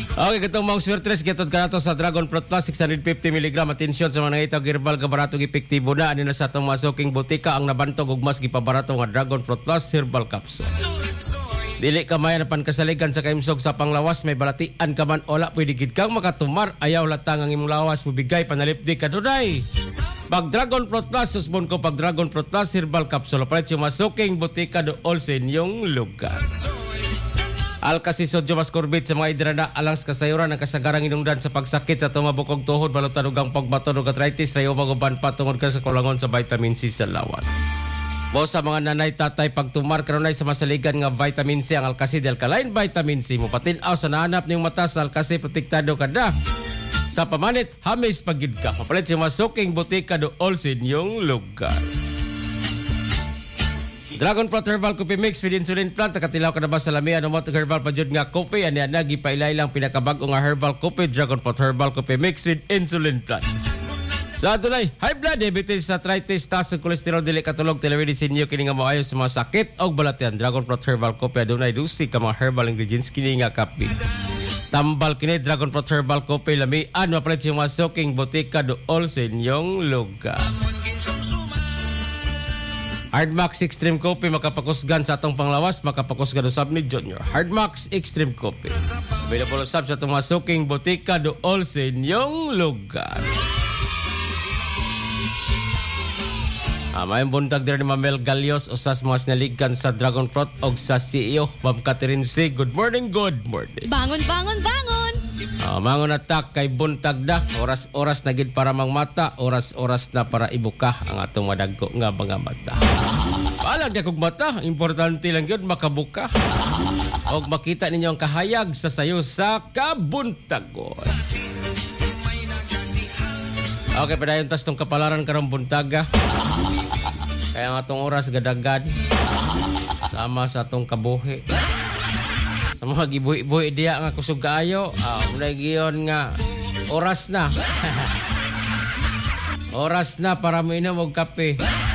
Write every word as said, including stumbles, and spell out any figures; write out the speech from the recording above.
Okay, katong mga swertres getod kanato sa Dragon Fruit Plus six hundred fifty milligrams. Atensyon sa mga nangitaw herbal ka baratong epektibo na ani na sa atong mga suking butika ang nabantog ug mas gipabarato nga Dragon Fruit Plus herbal capsule. Dili ka maya napan kasaligan sa kaimsog sa panglawas may balatian ka man ola pwede gid kang makatumar ayaw latang ang imong lawas mubigay panalipdi kadunay. Pag Dragon Fruit Plus susbon ko pag Dragon Fruit Plus herbal capsule palit sa masuking butika do all sa inyong lugar. Alkasi sodium ascorbate sa mga idrana alangs kasayuran ang kasagarang inungdan sa pagsakit sa tumabukog tuhod balutan ug ang pagbato ug arthritis rayo maguban pa tungod ka sa kulangon sa vitamin C sa lawas. Mo sa mga nanay tatay pagtumar kanunay sa masaligan nga vitamin C ang Alkasi alkaline vitamin C mo patin-aw sa nahanap niyong mata sa Alkasi protektado kada sa pamanit hamis pagid ka mapalit sa masuking butika do all sa inyong lugar. Dragon Fruit Herbal Coffee Mix with Insulin Plant nakatilaw ka na ba sa lamian ng mga herbal pa jud nga coffee ani nagi pailailang pinakabag-o nga herbal coffee Dragon Fruit Herbal Coffee Mix with Insulin Plant. Sa dunay high blood diabetes arthritis taas sa cholesterol dili katulog telemedicine kini nga maayo sa mga sakit og balatian Dragon Fruit Herbal Coffee adunay dusi ka mga herbal ingredients kini nga kape. Tambal kini Dragon Fruit Herbal Coffee lamian mapalit sa mga soaking butika do all sa inyong lugar. Hardmax Extreme Coffee makapakusgan sa atong panglawas makapakusgan usab ni Junior. Hardmax Extreme Coffee available usab sa atong masuking butika do all sa inyong lugar. Amayong buntag din ni Mamel Galios usas mga sinaligan sa Dragon Fruit og sa C E O Ma'am Catherine C. Good morning, good morning. Bangon, bangon, bangon. Uh, mangon atak kay buntag na oras-oras na gid para mangmata, oras-oras na para ibuka ang atong madagko nga mga mata. Palag na kog mata, importante lang gyud makabuka. Og makita ninyo ang kahayag sa sayo sa kabuntagon. Okay, padayon tas tong kapalaran karong buntaga. Kaya nga atong oras gadagad sama sa atong kabuhi. Sa mga gibuhi-buhi diya nga kusog kaayo, ah, unay giyon nga oras na. Oras na para mo inom og kape.